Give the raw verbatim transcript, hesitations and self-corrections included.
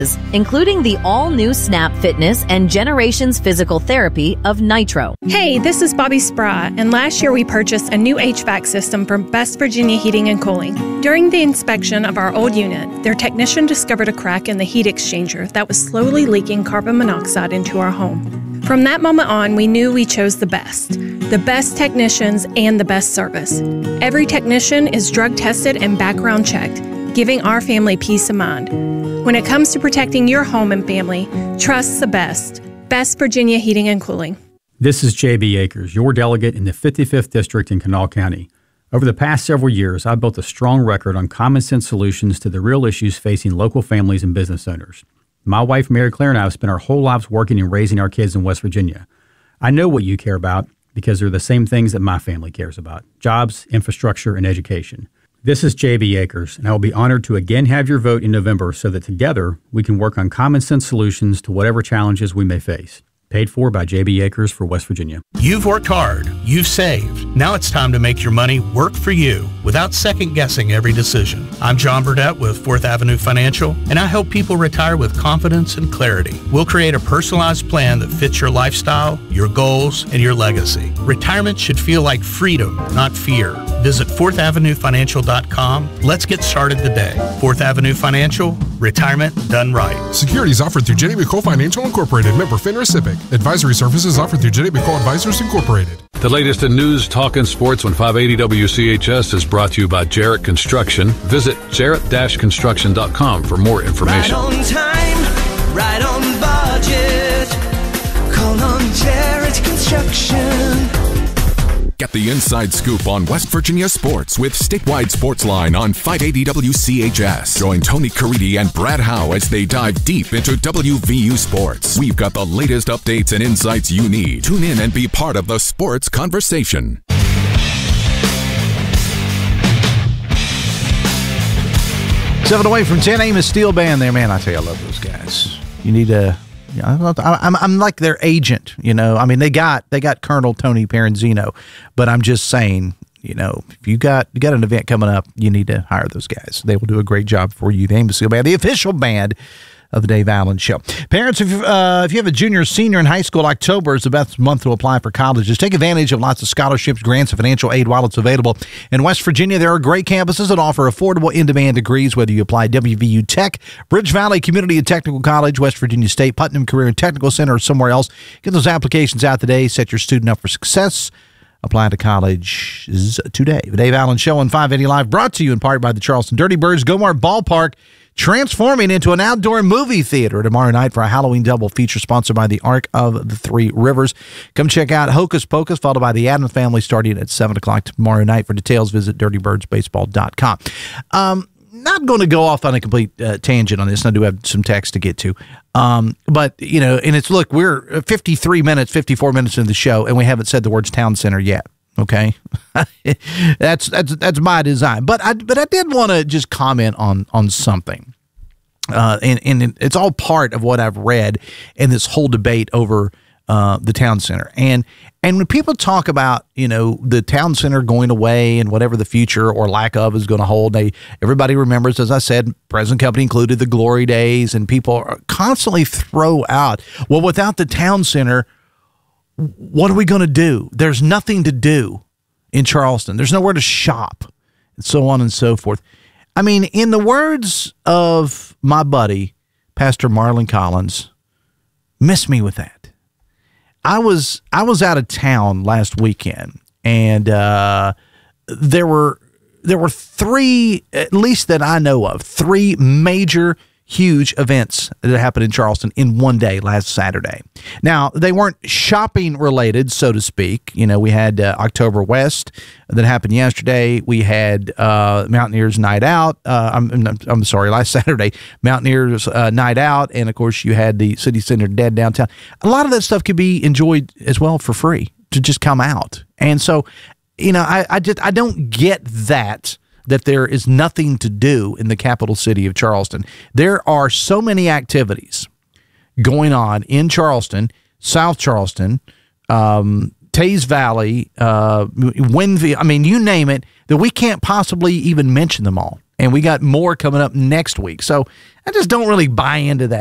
including the all-new Snap Fitness and Generations Physical Therapy of Nitro. Hey, this is Bobby Spry, and last year we purchased a new H V A C system from Best Virginia Heating and Cooling. During the inspection of our old unit, their technician discovered a crack in the heat exchanger that was slowly leaking carbon monoxide into our home. From that moment on, we knew we chose the best. The best technicians and the best service. Every technician is drug tested and background checked, giving our family peace of mind. When it comes to protecting your home and family, trust the best. Best Virginia Heating and Cooling. This is J B Akers, your delegate in the fifty-fifth District in Kanawha County. Over the past several years, I've built a strong record on common sense solutions to the real issues facing local families and business owners. My wife, Mary Claire, and I have spent our whole lives working and raising our kids in West Virginia. I know what you care about because they're the same things that my family cares about: jobs, infrastructure, and education. This is J B Akers, and I will be honored to again have your vote in November so that together we can work on common sense solutions to whatever challenges we may face. Paid for by J B Akers for West Virginia. You've worked hard. You've saved. Now it's time to make your money work for you without second-guessing every decision. I'm John Burdett with Fourth Avenue Financial, and I help people retire with confidence and clarity. We'll create a personalized plan that fits your lifestyle, your goals, and your legacy. Retirement should feel like freedom, not fear. Visit fourth avenue financial dot com. Let's get started today. Fourth Avenue Financial, retirement done right. Securities offered through Jenny McCole Financial Incorporated, member FINRA SIPC. Advisory services offered through Jenny McCole Advisors Incorporated. The latest in news, talk, and sports on five eighty W C H S is brought to you by Jarrett Construction. Visit jarrett dash construction dot com for more information. Right on time, right on budget. Call on Jarrett Construction. Get the inside scoop on West Virginia sports with Statewide Sports Line on five eighty W C H S. Join Tony Caridi and Brad Howe as they dive deep into W V U sports. We've got the latest updates and insights you need. Tune in and be part of the sports conversation. Seven away from ten, Amos Steel Band there. Man, I tell you, I love those guys. You need to... Yeah, I'm I'm like their agent, you know. I mean, they got they got Colonel Tony Peranzino, but I'm just saying, you know, if you got you got an event coming up, you need to hire those guys. They will do a great job for you. The Amos Steel Band, the official band of the Dave Allen Show. Parents, if you, uh, if you have a junior or senior in high school, October is the best month to apply for colleges. Take advantage of lots of scholarships, grants, and financial aid while it's available. In West Virginia, there are great campuses that offer affordable, in-demand degrees, whether you apply W V U Tech, Bridge Valley Community and Technical College, West Virginia State, Putnam Career and Technical Center, or somewhere else. Get those applications out today. Set your student up for success. Apply to college today. The Dave Allen Show on five eighty Live, brought to you in part by the Charleston Dirty Birds. Gomar Ballpark transforming into an outdoor movie theater tomorrow night for a Halloween double feature sponsored by the Arc of the Three Rivers. Come check out Hocus Pocus, followed by the Adam Family, starting at seven o'clock tomorrow night. For details, visit dirty birds baseball dot com. Um, not going to go off on a complete uh, tangent on this. I do have some text to get to. Um, but, you know, and it's, look, we're fifty-three minutes, fifty-four minutes into the show, and we haven't said the words town center yet. Okay, that's that's that's my design. But I but I did want to just comment on on something, uh, and and it's all part of what I've read in this whole debate over uh, the town center. And and when people talk about, you know, the town center going away and whatever the future or lack of is going to hold, they everybody remembers, as I said, present company included, the glory days, and people constantly throw out, well, without the town center, what are we going to do? There's nothing to do in Charleston. There's nowhere to shop, and so on and so forth. I mean, in the words of my buddy, Pastor Marlon Collins, miss me with that. I was I was out of town last weekend, and uh, there were there were three, at least that I know of, three major huge events that happened in Charleston in one day last Saturday. Now, they weren't shopping related, so to speak. You know, we had uh, October West that happened yesterday. We had uh, Mountaineers Night Out. Uh, I'm, I'm sorry, last Saturday, Mountaineers uh, Night Out. And, of course, you had the City Center Dead downtown. A lot of that stuff could be enjoyed as well for free to just come out. And so, you know, I, I just I don't get that. that there is nothing to do in the capital city of Charleston. There are so many activities going on in Charleston, South Charleston, um, Taze Valley, uh, Winfield, I mean, you name it, that we can't possibly even mention them all. And we got more coming up next week. So I just don't really buy into that.